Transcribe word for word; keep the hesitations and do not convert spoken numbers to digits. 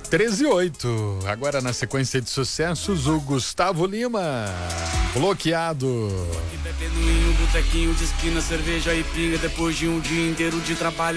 treze e oito. Agora na sequência de sucessos, o Gustavo Lima, Bloqueado. Bebendo em um botequinho de esquina, cerveja e pinga depois de um dia inteiro de trabalho.